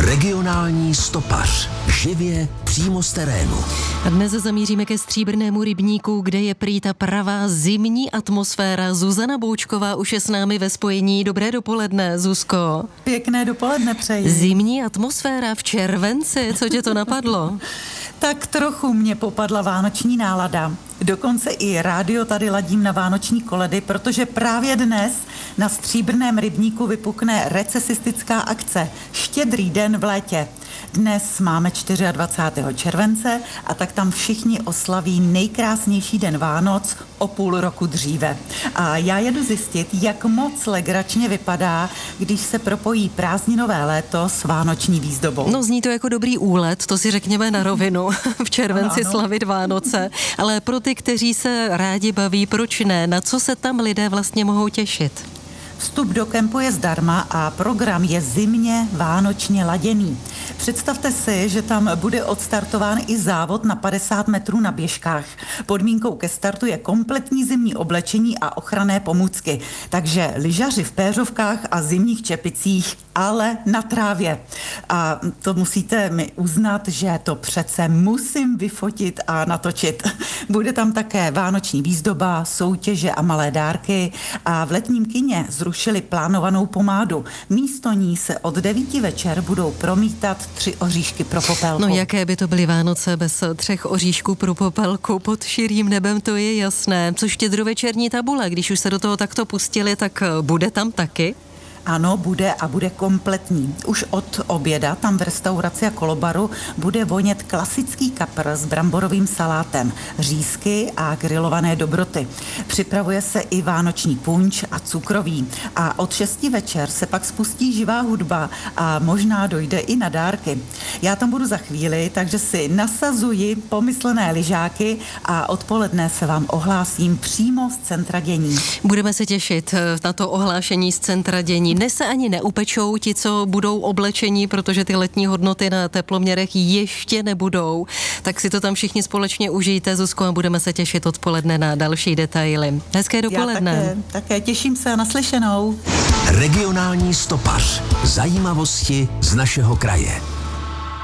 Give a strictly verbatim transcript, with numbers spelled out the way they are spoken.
Regionální stopař. Živě přímo z terénu. A dnes zamíříme ke Stříbrnému rybníku, kde je prý ta pravá zimní atmosféra. Zuzana Boučková už je s námi ve spojení. Dobré dopoledne, Zuzko. Pěkné dopoledne přeji. Zimní atmosféra v červenci, co tě to napadlo? Tak trochu mě popadla vánoční nálada. Dokonce i rádio tady ladím na vánoční koledy, protože právě dnes na Stříbrném rybníku vypukne recesistická akce Štědrý den v létě. Dnes máme dvacátého čtvrtého července a tak tam všichni oslaví nejkrásnější den Vánoc o půl roku dříve. A já jedu zjistit, jak moc legračně vypadá, když se propojí prázdninové léto s vánoční výzdobou. No, zní to jako dobrý úlet, to si řekněme na rovinu, v červenci ano, ano. slavit Vánoce, ale pro ty, kteří se rádi baví, proč ne? Na co se tam lidé vlastně mohou těšit? Vstup do kempu je zdarma a program je zimně vánočně laděný. Představte si, že tam bude odstartován i závod na padesát metrů na běžkách. Podmínkou ke startu je kompletní zimní oblečení a ochranné pomůcky. Takže lyžaři v péřovkách a zimních čepicích, ale na trávě. A to musíte mi uznat, že to přece musím vyfotit a natočit. Bude tam také vánoční výzdoba, soutěže a malé dárky a v letním kině zrušili plánovanou pomádu. Místo ní se od devíti večer budou promítat tři oříšky pro popelku. No, jaké by to byly Vánoce bez třech oříšků pro popelku pod širým nebem, to je jasné. Co štědrovečerní tabule, když už se do toho takto pustili, tak bude tam taky? Ano, bude a bude kompletní. Už od oběda tam v restauraci a kolobaru bude vonět klasický kapr s bramborovým salátem, řízky a grilované dobroty. Připravuje se i vánoční punč a cukroví. A od šesti večer se pak spustí živá hudba a možná dojde i na dárky. Já tam budu za chvíli, takže si nasazuji pomyslené lyžáky a odpoledne se vám ohlásím přímo z centra dění. Budeme se těšit na to ohlášení z centra dění. Dnes se ani neupečou ti, co budou oblečení, protože ty letní hodnoty na teploměrech ještě nebudou. Tak si to tam všichni společně užijte, Zuzko, a budeme se těšit odpoledne na další detaily. Hezké dopoledne. Já také, také těším se, naslyšenou. Regionální stopař. Zajímavosti z našeho kraje.